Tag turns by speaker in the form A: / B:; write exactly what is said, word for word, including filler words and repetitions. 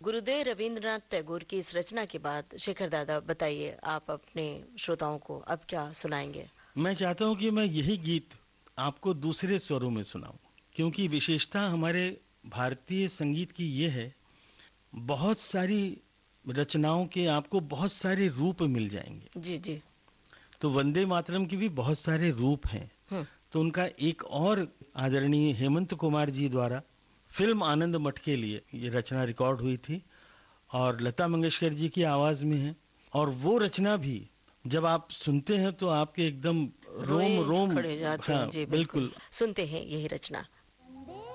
A: गुरुदेव रवींद्रनाथ टैगोर की इस रचना के बाद शेखर दादा बताइए, आप अपने श्रोताओं को अब क्या सुनाएंगे?
B: मैं चाहता हूं कि मैं यही गीत आपको दूसरे स्वरों में सुनाऊं, क्योंकि विशेषता हमारे भारतीय संगीत की ये है, बहुत सारी रचनाओं के आपको बहुत सारे रूप मिल जाएंगे।
A: जी जी।
B: तो वंदे मातरम के भी बहुत सारे रूप हैं।
A: हम्म।
B: तो उनका एक और आदरणीय हेमंत कुमार जी द्वारा फिल्म आनंद मठ के लिए ये रचना रिकॉर्ड हुई थी और लता मंगेशकर जी की आवाज में है। और वो रचना भी जब आप सुनते हैं तो आपके एकदम रोम
A: रोए
B: रोम,
A: खड़े हो जाते
B: हाँ
A: हैं। जी बिल्कुल।
B: बिल्कुल।
A: सुनते हैं यही रचना।